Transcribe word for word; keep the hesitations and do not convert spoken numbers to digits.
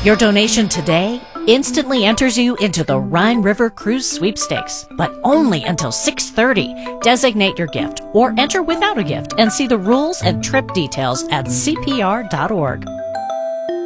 Your donation today instantly enters you into the Rhine River Cruise Sweepstakes, but only until six thirty. Designate your gift or enter without a gift and see the rules and trip details at C P R dot org.